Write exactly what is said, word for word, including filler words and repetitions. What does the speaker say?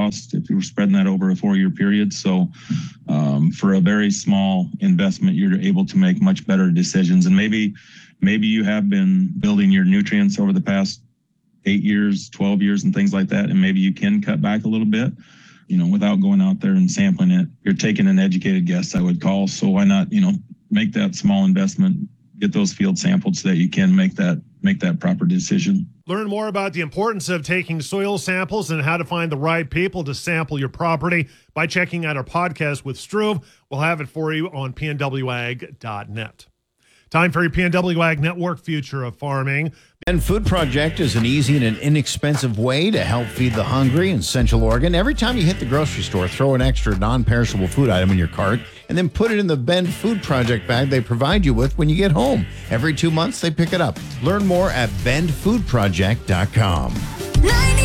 cost if you were spreading that over a four-year period. So um, for a very small investment, you're able to make much better decisions. And maybe maybe you have been building your nutrients over the past eight years, twelve years, and things like that, and maybe you can cut back a little bit, you know, without going out there and sampling it. You're taking an educated guess, I would call. So why not, you know, make that small investment, get those field sampled so that you can make that make that proper decision. Learn more about the importance of taking soil samples and how to find the right people to sample your property by checking out our podcast with Struve. We'll have it for you on P N W ag dot net. Time for your P N W Ag Network Future of Farming. Bend Food Project is an easy and an inexpensive way to help feed the hungry in Central Oregon. Every time you hit the grocery store, throw an extra non-perishable food item in your cart and then put it in the Bend Food Project bag they provide you with when you get home. Every two months, they pick it up. Learn more at bend food project dot com.